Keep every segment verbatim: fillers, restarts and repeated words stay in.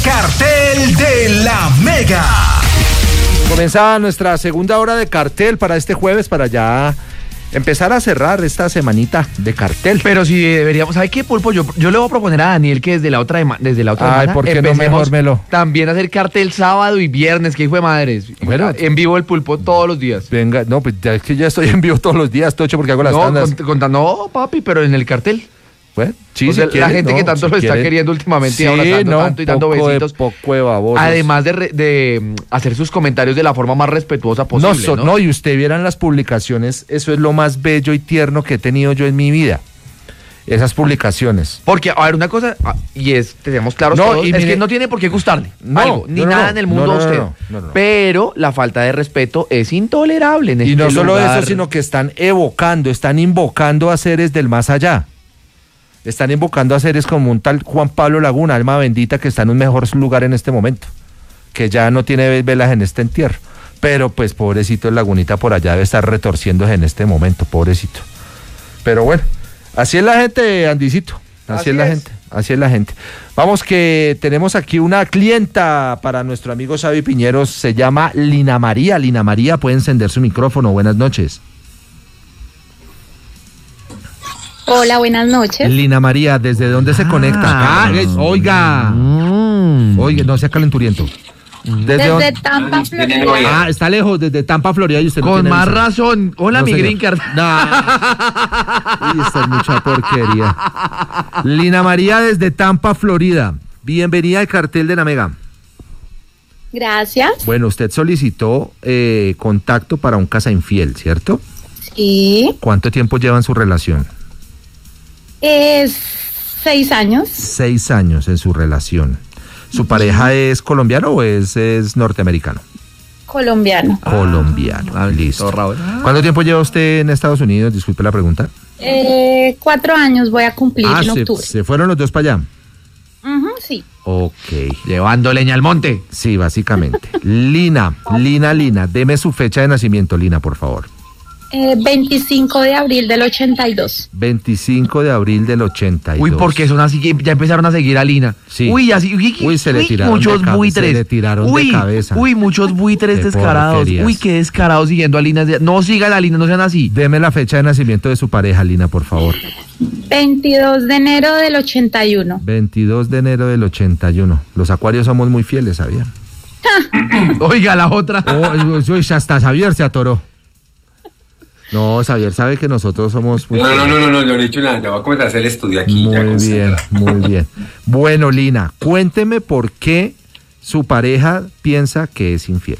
Cartel de la Mega. Comenzaba nuestra segunda hora de cartel para este jueves, para ya empezar a cerrar esta semanita de cartel. Pero si deberíamos, ¿sabe qué, Pulpo? Yo, yo le voy a proponer a Daniel que desde la otra, desde la otra Ay, semana ¿por qué no mejormelo? También hacer cartel sábado y viernes, que hijo de madres. Bueno, en vivo el Pulpo todos los días. Venga, no, pues ya es que ya estoy en vivo todos los días, Tocho, porque hago las no, tandas. Con, con, no, papi, pero en el cartel. Bueno, sí, o sea, si la quieren, gente no, que tanto si lo quieren. está queriendo últimamente Sí, y abrazando no, tanto y dando poco besitos. De, poco de babosos. Además de, re, de mm, hacer sus comentarios de la forma más respetuosa posible. No, so, ¿no? no, y usted vieran las publicaciones, eso es lo más bello y tierno que he tenido yo en mi vida. Esas publicaciones. Porque, a ver, una cosa, y es, tenemos claros no, todos, y es mire, que no tiene por qué gustarle no, algo, ni no, no, nada no, en el mundo no, no, a usted. no, no, no, no. Pero la falta de respeto es intolerable en Y este no solo lugar. eso, sino que están evocando, están invocando a seres del más allá. Están invocando a seres como un tal Juan Pablo Laguna, alma bendita, que está en un mejor lugar en este momento, que ya no tiene velas en este entierro. Pero pues pobrecito el Lagunita por allá debe estar retorciéndose en este momento, pobrecito. Pero bueno, así es la gente, Andicito, así, así es la es. gente, así es la gente. Vamos que tenemos aquí una clienta para nuestro amigo Xavi Piñeros, se llama Lina María. Lina María, puede encender su micrófono, buenas noches. Hola, buenas noches. Lina María, ¿desde dónde se conecta? Ah, ah, es, oiga. Mm. Oiga, no sea calenturiento. ¿Desde, desde dónde? Tampa, Florida. Ah, está lejos, desde Tampa, Florida. Y usted Con no más visa. razón. Hola, no, mi green card. Nah. Uy, esta es mucha porquería. Lina María, desde Tampa, Florida. Bienvenida al cartel de la Mega. Gracias. Bueno, usted solicitó eh, contacto para un casa infiel, ¿cierto? Sí. ¿Cuánto tiempo lleva en su relación? Es seis años. Seis años en su relación. ¿Su pareja es colombiano o es, es norteamericano? Colombiano. Colombiano, ah, listo. Ah. ¿Cuánto tiempo lleva usted en Estados Unidos? Disculpe la pregunta. Eh, cuatro años voy a cumplir ah, en se, octubre. ¿se fueron los dos para allá? Uh-huh, sí. Ok. Llevando leña al monte. Sí, básicamente. Lina, Lina, Lina, deme su fecha de nacimiento, Lina, por favor. Eh, veinticinco de abril del ochenta y dos. veinticinco de abril del ochenta y dos. Uy, porque son así que ya empezaron a seguir a Lina. Sí. Uy, así. Uy, uy se le uy, tiraron muchos de cabeza. buitres. Se le tiraron uy, de cabeza. Uy, muchos buitres Qué descarados. porquerías. Uy, qué descarados siguiendo a Lina. No sigan a Lina, no sean así. Deme la fecha de nacimiento de su pareja, Lina, por favor. veintidós de enero del ochenta y uno. veintidós de enero del ochenta y uno. Los acuarios somos muy fieles, ¿sabían? Oiga, la otra. Oh, uy, hasta Xavier se atoró. No, Xavier sabe que nosotros somos... Muy no, no, no, no, no, no, no he dicho nada, ya voy a comenzar a hacer el estudio aquí. Muy bien, muy bien. Bueno, Lina, cuénteme por qué su pareja piensa que es infiel.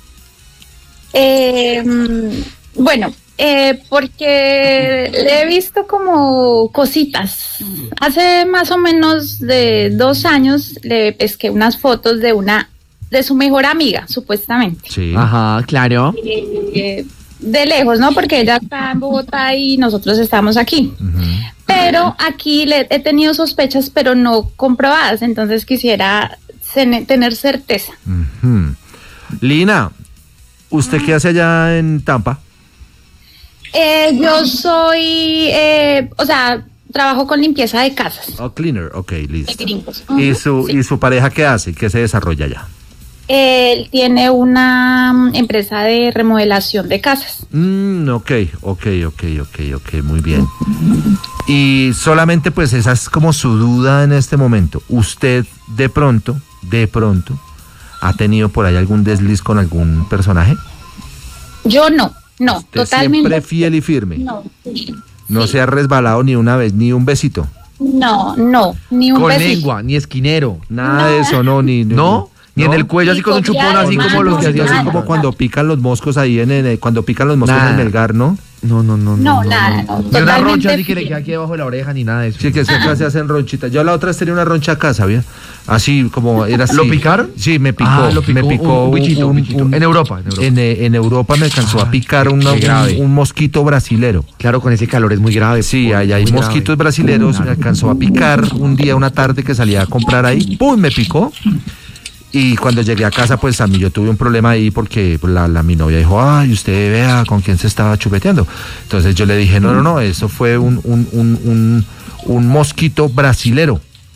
Eh, bueno, eh, porque le he visto como cositas. Hace más o menos de dos años le pesqué unas fotos de una, de su mejor amiga, supuestamente. Sí. Ajá, claro. Eh, de lejos, ¿no? Porque ella está en Bogotá y nosotros estamos aquí. Uh-huh. Pero aquí le he tenido sospechas, pero no comprobadas, entonces quisiera sen- tener certeza. Uh-huh. Lina, ¿usted uh-huh. qué hace allá en Tampa? Eh, yo soy, eh, o sea, trabajo con limpieza de casas. Oh, cleaner, ok, listo. De gringos. Uh-huh. ¿Y, su, sí. ¿Y su pareja qué hace? ¿Qué se desarrolla allá? Él tiene una empresa de remodelación de casas. Mm, ok, ok, ok, ok, ok, muy bien. Y solamente pues esa es como su duda en este momento. ¿Usted de pronto, de pronto, ha tenido por ahí algún desliz con algún personaje? Yo no, no, ¿Usted totalmente. Siempre fiel y firme? No, sí, ¿No sí. se ha resbalado ni una vez, ni un besito? No, no, ni un Con besito. lengua, ni esquinero. Nada No. de eso, no, ni... ni ¿No? Ni ¿No? en el cuello así con un chupón así Hermano, como los que Así, hacían así así como como cuando pican los moscos ahí en, en cuando pican los moscos Nada. en Melgar, ¿no? No, no, no. No, nada, no, Ni una totalmente roncha así que le firme. queda aquí debajo de la oreja ni nada de eso. Sí, que siempre se hacen ronchitas. Yo la otra vez tenía una roncha acá, ¿sabía? Así como era así. ¿Lo picaron? Sí, me picó. Ah, lo picó me picó un bichito, un bichito. En Europa, en Europa. En, eh, en Europa me alcanzó Ah, a picar qué- una- qué grave. un, un mosquito brasilero. Claro, con ese calor es muy grave. Sí, ahí hay muy mosquitos grave. brasileros, me Claro. alcanzó a picar un día, una tarde que salía a comprar ahí, ¡pum!, me picó. Y cuando llegué a casa, pues a mí yo tuve un problema ahí porque pues, la, la mi novia dijo, ay, usted vea con quién se estaba chupeteando. Entonces yo le dije, no, no, no, eso fue un, un, un, un, un mosquito brasilero.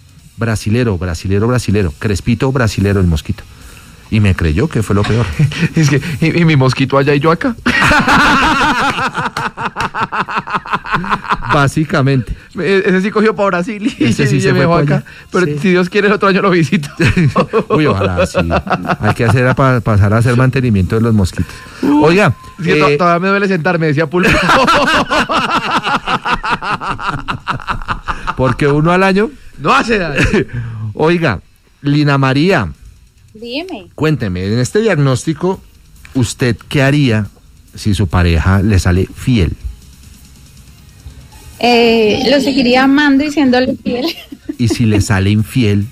brasilero, brasilero, brasilero, crespito, brasilero el mosquito. Y me creyó que fue lo peor. Es que, y, y mi mosquito allá y yo acá. Básicamente. E- Ese sí cogió para Brasil y, Ese sí y se me fue dejó pa' acá. allá. Pero Sí. si Dios quiere, el otro año lo visito. Uy, ojalá, sí. Hay que hacer a pa- pasar a hacer mantenimiento de los mosquitos. Oiga, Es que to- eh, todavía me duele sentarme, decía Pulpo. porque uno al año. No hace daño. Oiga, Lina María, Dime. cuénteme, en este diagnóstico, ¿usted qué haría si su pareja le sale fiel? Eh, lo seguiría amando y siéndole fiel. Y si le sale infiel,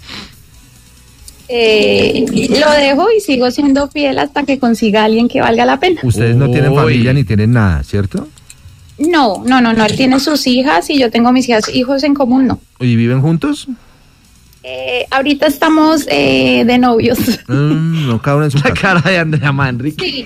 Eh, lo dejo y sigo siendo fiel hasta que consiga a alguien que valga la pena. ustedes no tienen Uy. familia ni tienen nada, ¿cierto? No, no, no, no. Él tiene sus hijas y yo tengo mis hijas, hijos en común, no. ¿Y viven juntos? Eh, ahorita estamos eh, de novios. Mm, no, cada uno en su La casa. cara de Andrea Manrique. Sí,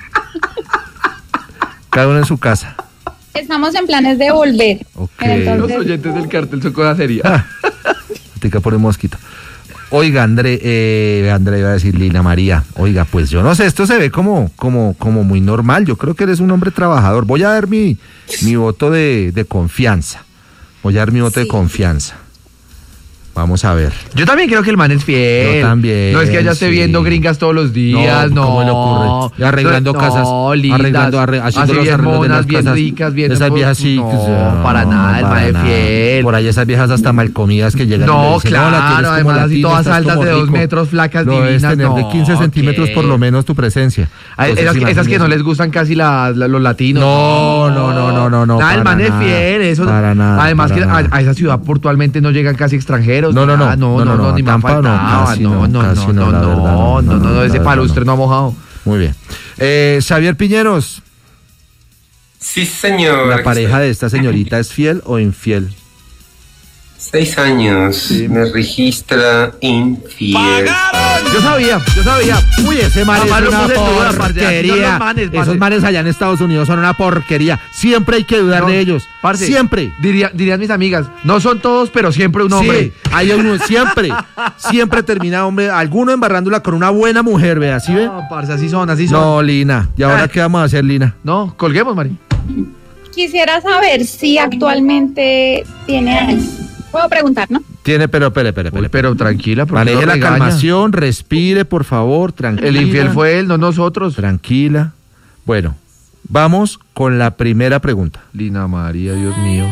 Cada uno en su casa. estamos en planes de volver. Ok. Los oyentes del cartel son cosa seria. Tica por el mosquito. Oiga, André, eh, André iba a decir Lina María. Oiga, pues yo no sé, esto se ve como, como, como muy normal. Yo creo que eres un hombre trabajador. Voy a dar mi, mi voto de, de confianza. Voy a dar mi voto de confianza. Vamos a ver. Yo también creo que el man es fiel. Yo también, No es que ella esté sí. viendo gringas todos los días, no. ¿cómo le ocurre? Y arreglando No, casas, lindas, arreglando, arre- haciendo así los bien arreglos de monas, las bien casas. ricas, bien... Esas viejas sí. No, que se- para nada, el man para es nada. fiel. Por ahí esas viejas hasta mal comidas que llegan. y No, le dicen, claro, "Hola, tienes como además así latino, todas estás altas como de dos rico". metros, flacas, Lo debes divinas, tener de no, quince centímetros ¿qué? por lo menos tu presencia. A Entonces, esas, esas que imagínese. no les gustan casi la- la- los latinos. No, no, no, no, no, no, Nada, el para man es nada, fiel. Eso, para nada, además para que nada. a, a esa ciudad portualmente no llegan casi extranjeros. No, no, no, Ah, no, no, no, no, no, no, ni más Tampa no, faltaba. casi No, no, no, casi no, no, no, la verdad, no, no, no, la ese verdad, palustre no. no ha mojado. Muy bien. Eh, Xavier Piñeros, Sí, señor. ¿la aquí pareja estoy. de esta señorita es fiel o infiel? Seis años. Me registra infiel. Yo sabía, yo sabía. Uy, ese man Jamás es lo una puse en duda, parce. Así son porquería. los manes, parce. Esos manes allá en Estados Unidos son una porquería. Siempre hay que dudar No, de ellos. parce, Siempre. Diría, dirían mis amigas, no son todos, pero siempre un hombre. Sí, hay uno, siempre. Siempre termina, hombre, alguno embarrándola con una buena mujer, vea, ¿sí ve? No, parce, así son, así son. No, Lina. ¿Y ahora Ay. qué vamos a hacer, Lina? No, colguemos, Mari. Quisiera saber si actualmente tiene... Puedo preguntar, ¿no? Tiene, pero, espere, espere, Uy, espere. pero tranquila, porque Maneje lo la regaña. calmación, respire, por favor, tranquila. El infiel fue él, no nosotros. Tranquila. Bueno, vamos con la primera pregunta. Lina María, Dios mío.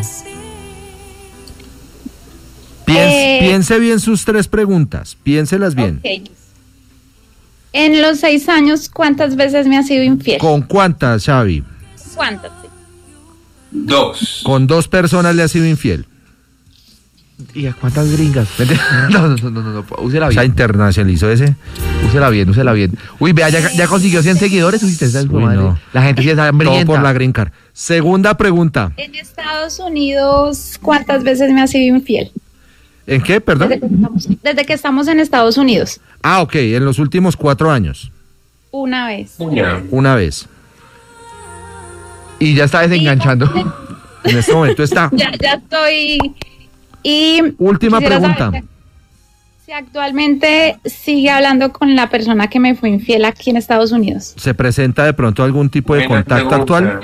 Piense, Eh. piense bien sus tres preguntas. Piénselas bien. Ok. En los seis años, ¿cuántas veces me ha sido infiel? ¿Con cuántas, Xavi? ¿Cuántas? Dos. Con dos personas le ha sido infiel. ¿Y a cuántas gringas? No, no, no, no, no, no, úsela O sea, bien. internacionalizó ese. Úsela bien, úsela bien. Uy, vea, ya, ya consiguió cien seguidores. Uy, usted está Uy, madre. no. La gente sí está Todo hambrienta. por la green card. Segunda pregunta. En Estados Unidos, ¿cuántas veces me ha sido infiel? ¿En qué, perdón? Desde que estamos, desde que estamos en Estados Unidos. Ah, ok, en los últimos cuatro años. Una vez. Una. Una vez. Y ya está desenganchando. En este momento está. Ya, ya estoy. Y Última quisiera pregunta. saber si actualmente sigue hablando con la persona que me fue infiel aquí en Estados Unidos. ¿Se presenta de pronto algún tipo de Buena contacto pregunta. actual?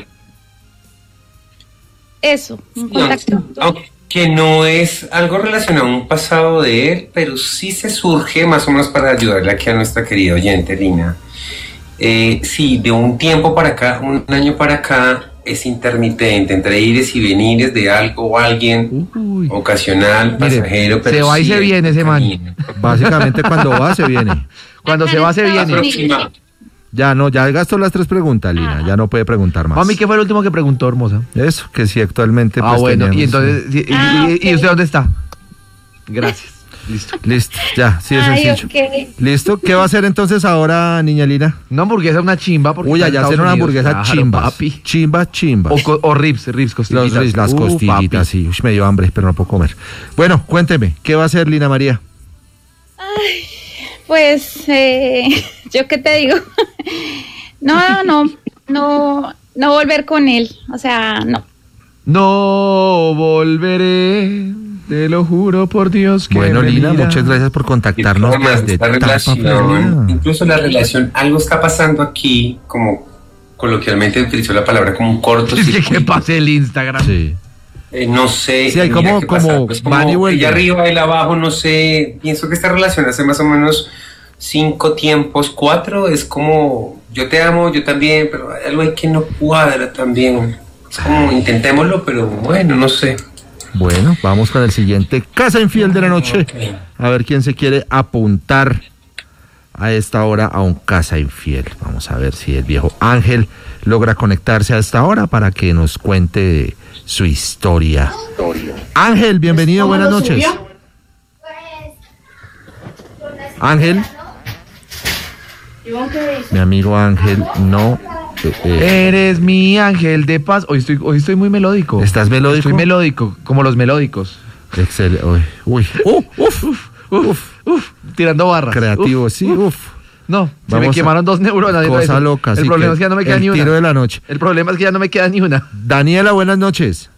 Eso, un No, contacto. aunque no es algo relacionado a un pasado de él, pero sí se surge más o menos para ayudarle aquí a nuestra querida oyente, Lina. Eh, sí, de un tiempo para acá, un año para acá, es intermitente, entre ires y venires de algo o alguien, Uy. ocasional, Mire, pasajero, pero se va y sí se hay viene ese man. camino. Básicamente cuando va se viene. Cuando Acá se en va, se Estados viene. Unidos. Aproxima- Ya no, ya gastó las tres preguntas, Lina. Ya no puede preguntar más. Mami, ¿qué fue el último que preguntó, hermosa? Eso, que sí, actualmente. Ah, pues, bueno, y teníamos- entonces, y, y- Ah, y- ok. ¿y usted dónde está? Gracias. Listo. Listo, ya, sí es Ay, sencillo. ok. ¿Listo? ¿Qué va a hacer entonces ahora, niña Lina? Una hamburguesa, una chimba. Porque Uy, está en allá Estados hacer una Unidos. hamburguesa Claro, chimbas. papi. Chimba, chimba. O, co- o ribs, ribs, costillitas. Los ris, las Uh, costillitas, papi. sí. Uy, me dio hambre, pero no puedo comer. Bueno, cuénteme, ¿qué va a hacer Lina María? Pues, eh, ¿yo qué te digo? No, no, no, no volver con él. O sea, no. No volveré. Te lo juro por Dios que Bueno, me Lina, mira. muchas gracias por contactarnos Además, desde esta Tampa, relación, Florida. incluso la relación, algo está pasando aquí, como coloquialmente utilizó la palabra como un corto. Es que que pase el Instagram. Sí. Eh, no sé. Sí, hay mira como- qué pasa, como pues, van y vuelven. ella arriba, él abajo, no sé. Pienso que esta relación hace más o menos cinco tiempos, cuatro, es como yo te amo, yo también, pero hay algo ahí que no cuadra también. Es como intentémoslo, pero bueno, no sé. Bueno, vamos con el siguiente Casa Infiel de la noche. A ver quién se quiere apuntar a esta hora a un Casa Infiel. Vamos a ver si el viejo Ángel logra conectarse a esta hora para que nos cuente su historia. Ángel, bienvenido, buenas noches. Ángel. Mi amigo Ángel, no. eh, eh, Eres mi ángel de paz. Hoy estoy, hoy estoy muy melódico. ¿Estás melódico? Estoy melódico, como los melódicos. Excelente. Uy, uy. Uh, uf, uf, uf. Uf, tirando barras. Creativo, Uf, sí, uf. uf. No, se Vamos me a- quemaron dos neuronas. de Cosa eso. loca. El así problema es que ya no me queda el ni una. tiro de la noche. El problema es que ya no me queda ni una. Daniela, buenas noches.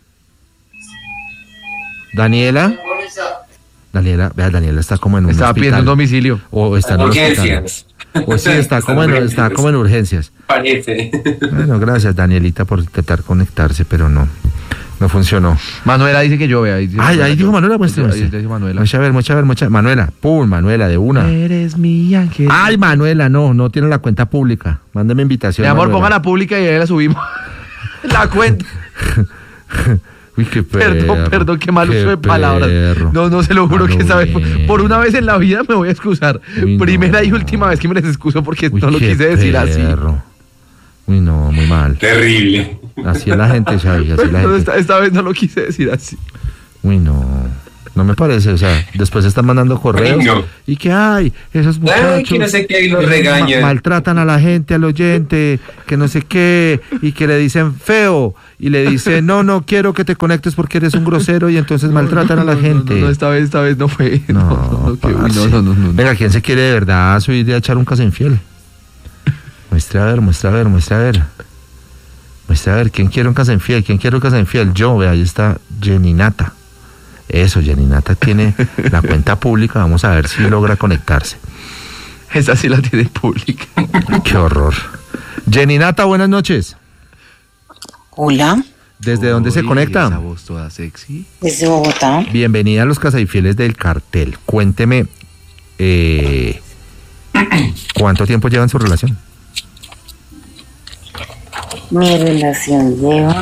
Daniela. Daniela, vea, Daniela está como en un Estaba pidiendo un hospital. domicilio. O está en un hospital. Urgencias. O sí, está como en, está como en urgencias. Parece. Bueno, gracias, Danielita, por intentar conectarse, pero no. No funcionó. Manuela dice que yo vea. Ahí dice Ay, ahí dijo Manuela, pues. Ahí dice Manuela. Mucha ver, mucha ver, mucha. Manuela, pum, Manuela, de una. Eres mi ángel. Ay, Manuela, no, no tiene la cuenta pública. Mándeme invitación. Mi amor, Manuela. pongan la pública y ahí la subimos. La cuenta. Uy, qué Perdón, perro, perdón, qué mal qué uso de palabras. perro. No, no se lo juro A que lo esta vez, por, bien. por una vez en la vida me voy a excusar. Uy, Primera no. y última vez que me les excuso porque Uy, no lo qué quise decir así. perro. Uy, no, muy mal. Terrible. Así es la gente, Xavi, así es la No, gente. esta, esta vez no lo quise decir así. Uy, no. No me parece, o sea, después están mandando correos Ay, no. y que hay esos muchachos Ay, que no sé qué, y los que regañan. ma- maltratan a la gente, al oyente, que no sé qué, y que le dicen feo, y le dicen, no, no quiero que te conectes porque eres un grosero, y entonces maltratan a la No, no, gente. No, no, esta vez, esta vez no fue. No, No, no, que- uy, parce. no, no, no, no. Venga, ¿quién se quiere de verdad subir a echar un casa infiel? Muestre a ver, muestre a ver, muestre a ver. Muestre a ver, ¿quién quiere un casa infiel? ¿Quién quiere un casa infiel? Yo, vea, ahí está Jenny Nata. Eso, Jenny Nata tiene la cuenta pública, vamos a ver si logra conectarse. Esa sí la tiene pública. Qué horror. Jenny Nata, buenas noches. Hola, ¿Desde dónde se Uy, conecta? Esa voz toda sexy. desde Bogotá. Bienvenida a los Casainfieles del Cartel. Cuénteme, eh, ¿cuánto tiempo llevan su relación? Mi relación lleva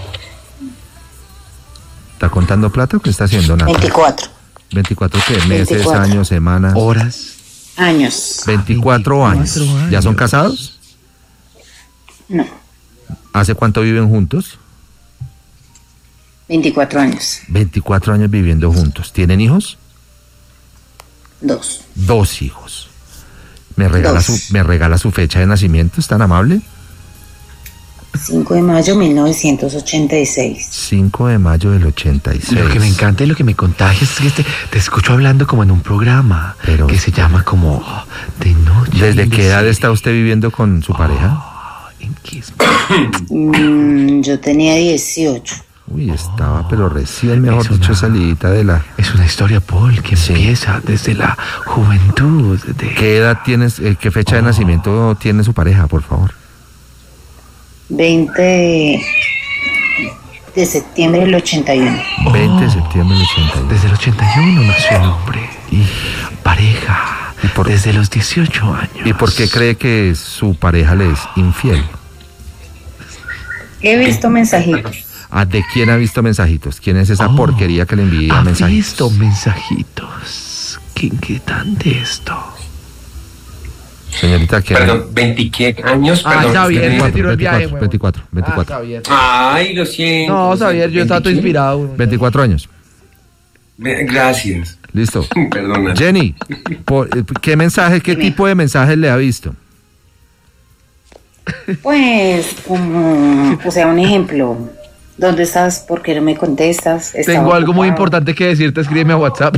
¿Está contando plata o qué está haciendo, Nata? veinticuatro veinticuatro ¿qué? Meses, veinticuatro. años, semanas. Horas. años. veinticuatro años. veinticuatro ¿Ya son años. casados? No, ¿Hace cuánto viven juntos? veinticuatro años. veinticuatro años viviendo juntos. ¿Tienen hijos? Dos. Dos hijos. ¿Me regala, Dos. su, ¿Me regala su fecha de nacimiento? ¿Es tan amable? cinco de mayo de mil novecientos ochenta y seis. cinco de mayo del ochenta y seis. Lo que me encanta y lo que me contagia es que te, te escucho hablando como en un programa Pero- que se llama como oh, De Noche. ¿Desde qué edad Indecente. está usted viviendo con su pareja? Oh, ¿en qué es? Mm, yo tenía dieciocho. Uy, estaba, pero recién, mejor Es dicho, una- salidita de la... Es una historia, Paul, que Sí. empieza desde la juventud. De... ¿Qué edad tienes, eh, qué fecha de nacimiento tiene su pareja, por favor? veinte de, de septiembre del ochenta y uno. veinte de septiembre del ochenta y uno. Desde el ochenta y uno nació el hombre. Y, Pareja. ¿Y por- Desde los dieciocho años. ¿Y por qué cree que su pareja le es infiel? He visto mensajitos. ¿Ah, ¿De quién ha visto mensajitos? ¿Quién es esa Oh, porquería que le envía ¿Ha mensajitos? visto mensajitos? Qué inquietante esto. Señorita, ¿quién? Perdón, ¿veinte qué años? Ah, Perdón. Xavier, espérame. se tiró el viaje, veinticuatro, huevón. veinticuatro, veinticuatro. Ah, Xavier. Ay, lo siento. No, lo Xavier, siento. yo estaba todo ¿veinte qué? inspirado. veinticuatro años. Ve- Gracias. Listo. Perdona. Jenny, por- eh, ¿qué mensaje, qué Dime. tipo de mensajes le ha visto? Pues, como, o sea, un ejemplo. ¿Dónde estás? ¿Por qué no me contestas? Estaba Tengo algo muy ocupado. importante que decirte, escríbeme a WhatsApp.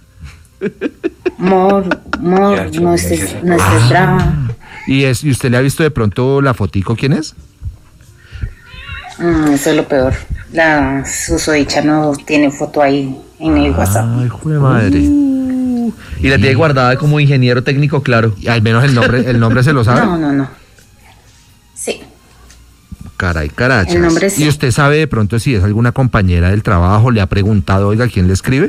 Amor, amor, Ya, no Xavier, estés, ya. no estés brava. ¿Y, es, ¿Y usted le ha visto de pronto la fotico? ¿Quién es? Mm, eso es lo peor. La susodicha no tiene foto ahí en el WhatsApp. Ay, jue madre. Uh, y la tiene guardada como ingeniero técnico, claro. Y al menos el nombre, el nombre se lo sabe. No, no, no. Sí. Caray, carachas. El nombre sí. ¿Y usted sabe de pronto si es alguna compañera del trabajo? ¿Le ha preguntado, oiga, quién le escribe?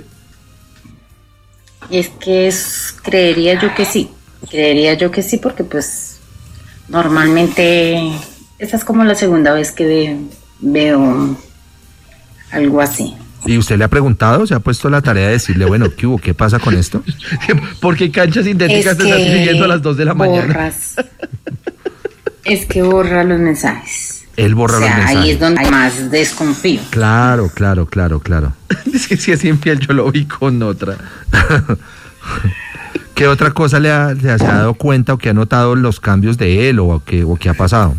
Es que es, creería yo que sí. Creería yo que sí, porque pues normalmente esta es como la segunda vez que ve- veo algo así. ¿Y usted le ha preguntado? ¿Se ha puesto la tarea de decirle, bueno, qué hubo, qué pasa con esto? Porque canchas sintéticas Es te están siguiendo a las dos de la mañana. borras. Es que borra los mensajes. Él borra O sea, los mensajes. ahí es donde hay más desconfío. Claro, claro, claro, claro. Es que si es infiel, yo lo vi con otra. ¿Qué otra cosa le ha, le ha- se ha dado cuenta o que ha notado los cambios de él o que, o que ha pasado?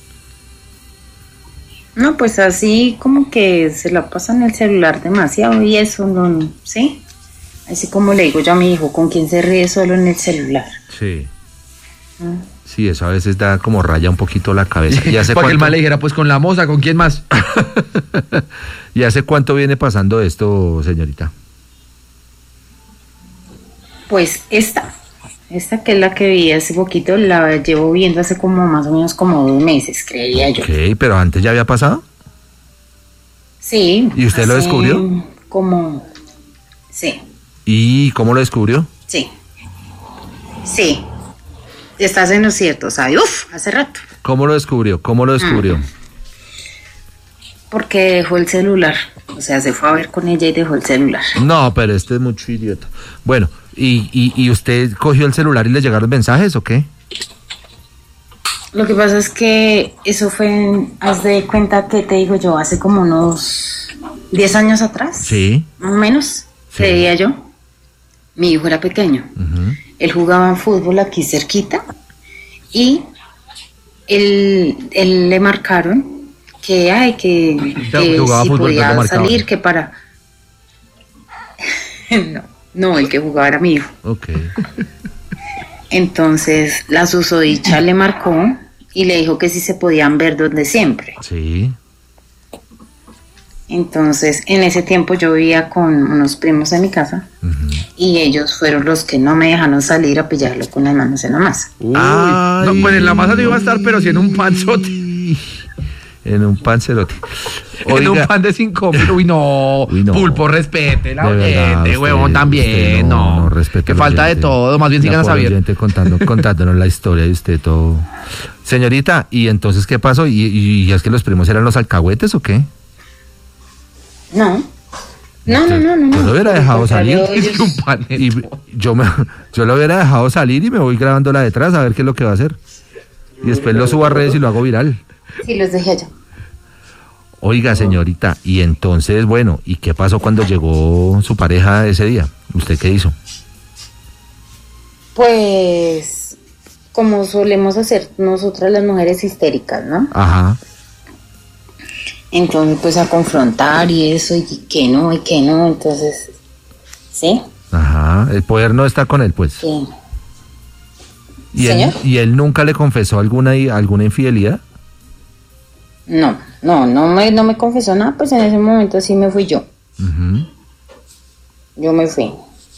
No, pues así como que se la pasa en el celular demasiado y eso, no, ¿sí? Así como le digo yo a mi hijo, ¿con quién se ríe solo en el celular? Sí. Sí, eso a veces da como raya un poquito la cabeza. ¿Y hace, Para que el cuánto, mal le dijera, pues con la moza, ¿con quién más? ¿Y hace cuánto viene pasando esto, señorita? Pues esta, esta que es la que vi hace poquito, la llevo viendo hace como más o menos como dos meses, creería yo. Ok, pero antes ya había pasado. Sí. ¿Y usted lo hace descubrió? Como, sí, ¿Y cómo lo descubrió? sí, sí. Estás en lo cierto, ¿sabes? Uf, hace rato. ¿Cómo lo descubrió? ¿Cómo lo descubrió? Porque dejó el celular. O sea, se fue a ver con ella y dejó el celular. No, pero este es mucho idiota. Bueno, ¿y, y, y usted cogió el celular y le llegaron mensajes o qué? Lo que pasa es que eso fue, haz de cuenta que te digo yo, hace como unos diez años atrás. Sí. Más o menos, Sí. creía yo. Mi hijo era pequeño. Ujú. Él jugaba fútbol aquí cerquita y él, él le marcaron que, ay, que, Claro, que que jugaba si fútbol, entonces lo podía marcaban. salir, que para... no, no, el que jugaba era mi hijo. Ok. Entonces la susodicha le marcó y le dijo que sí se podían ver donde siempre. Sí. Entonces en ese tiempo yo vivía con unos primos en mi casa Ujú. y ellos fueron los que no me dejaron salir a pillarlo con las manos en la masa. Uy, Ay. no, pues en la masa no iba a estar, pero sí en un panzote. En un pancerote. En un pan de cinco mil. Uy, no. Uy, no. Pulpo, respete la De verdad, oyente, usted- huevón, también. usted No, no respeta Que al falta de oyente. todo. Más bien La sigan a pobre saber. oyente contando, contándonos la historia y usted todo. Señorita, ¿y entonces qué pasó? ¿Y, y, y es que los primos eran los alcahuetes o qué? No. No, no, no, no, no. Yo lo hubiera Por el dejado contrario, salir. Es ellos- que un pan. Y yo, me, yo lo hubiera dejado salir y me voy grabándola detrás a ver qué es lo que va a hacer. Y después lo subo a redes y lo hago viral. Sí, los dejé allá. Oiga, señorita, y entonces, bueno, ¿y qué pasó cuando llegó su pareja ese día? ¿Usted qué hizo? Pues, como solemos hacer nosotras las mujeres histéricas, ¿no? Ajá. Entonces, pues a confrontar y eso, y que no, y que no, entonces, ¿sí? Ajá. El poder no está con él, pues. Sí. ¿Y él, ¿Señor? ¿Y él nunca le confesó alguna, alguna infidelidad? No, no, no me, no me confesó nada, pues en ese momento sí me fui yo. Ujú. Yo me fui.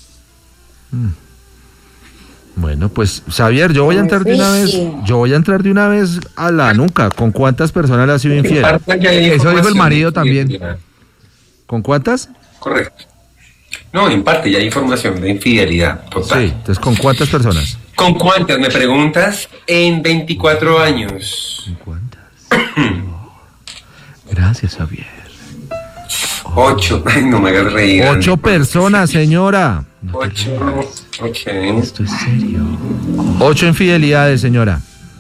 Bueno, pues, Xavier, yo voy a Me entrar de fui una vez, y- yo voy a entrar de una vez a la nuca. ¿Con cuántas personas le ha sido En infiel? parte ya hay Eso dijo el información marido de también. infidelidad. ¿Con cuántas? Correcto. No, en parte ya hay información de infidelidad total. Sí, entonces, ¿con cuántas personas? ¿Con cuántas me preguntas? En veinticuatro años. ¿Con cuántas? Gracias, Xavier. Ocho. Ay, no me hagas reír. Ocho personas, señora. Ocho. Ok. Esto es serio. Ocho infidelidades, señora.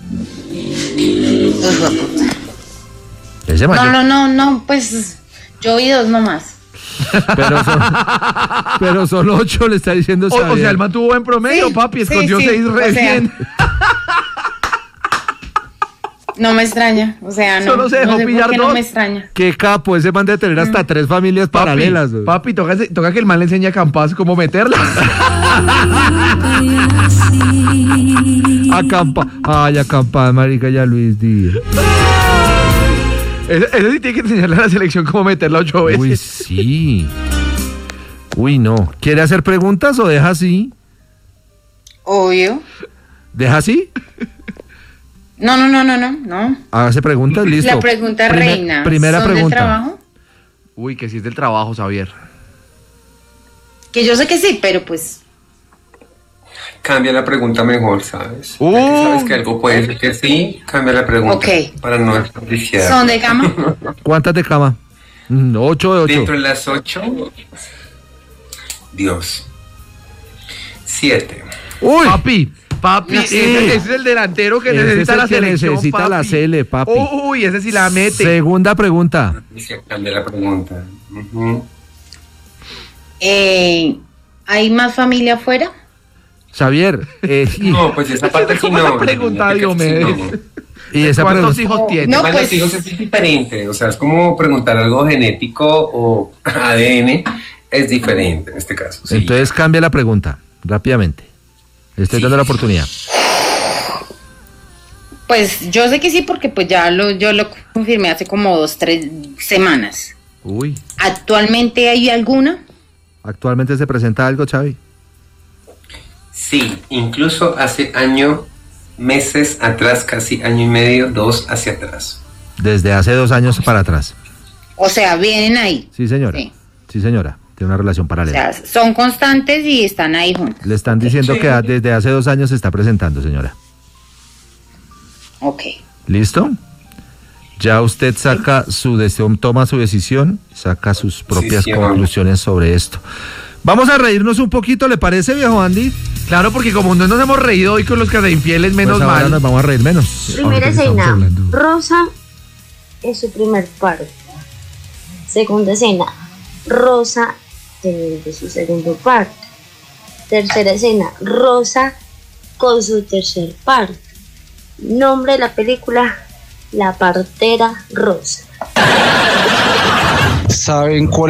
Hijo de puta. Ese No, mayor- no, no, no, pues yo vi dos nomás. Pero son, pero son ocho, le está diciendo O, o Xavier. sea, el man tuvo buen promedio, Sí, papi. sí, Escondió sí, seis o re sea. bien. No me extraña, o sea, no, Solo se dejó no sé por pillar qué dos. no me extraña. Qué capo, ese man de tener hasta tres familias Papi, paralelas. güey. papi, toca, toca que el man le enseñe a Campas cómo meterla. Acampa. Ay, acampa, marica, ya Luis Díaz. Ese, ese sí tiene que enseñarle a la selección cómo meterla ocho veces. Uy, sí. Uy, no. ¿Quiere hacer preguntas o deja así? Obvio. ¿Deja así? No, no, no, no, no, no. Hace preguntas, listo. La pregunta Primer- reina. Primera ¿Son pregunta. del trabajo? Uy, que sí es del trabajo, Xavier. Que yo sé que sí, pero pues... Cambia la pregunta mejor, ¿sabes? Uh. Ya que sabes que algo puede ser que sí, cambia la pregunta. Ok. Para no desperdiciar. ¿Son de cama? ¿Cuántas de cama? Mm, Ocho de ocho. Dentro de las ocho. Dios. Siete. Uy. Papi, papi, No ese, sé. ese es el delantero que Ese es necesita el la que selección, necesita papi. la Cele, papi. Uy, ese sí la mete. Segunda pregunta. Dice, cambia la pregunta. Ujú. Eh, ¿Hay más familia afuera? Xavier, eh, y, No, pues esa parte sí ¿Cómo no. la pregunta, Esa parte sí Diomedes? no. y esa ¿Cuántos pregunta. hijos tiene? No, Además, pues- los hijos es diferente, o sea, es como preguntar algo genético o A D N, es diferente en este caso. sí. Entonces cambia la pregunta rápidamente. Le estoy Sí. dando la oportunidad. Pues yo sé que sí, porque pues ya lo, yo lo confirmé hace como dos, tres semanas. Uy, ¿Actualmente hay alguna? ¿actualmente se presenta algo, Xavi? Sí, incluso hace año, meses atrás, casi año y medio, dos hacia atrás. Desde hace dos años para atrás. O sea, vienen ahí. Sí, señora. Sí. Sí, señora. Tiene una relación O paralela. sea, son constantes y están ahí juntos. Le están diciendo que a- desde hace dos años se está presentando, señora. Ok. ¿Listo? Ya usted saca su decisión, toma su decisión, saca sus propias Decisión. conclusiones sobre esto. Vamos a reírnos un poquito, ¿le parece, viejo Andy? Claro, porque como no nos hemos reído hoy con los que infieles, menos Pues ahora mal. nos vamos a reír menos. Primera Ahorita que estamos escena, hablando. Rosa es su primer parto. Segunda escena, Rosa teniendo su segundo parto. Tercera escena, Rosa con su tercer parto. Nombre de la película, La partera Rosa. ¿Saben cuál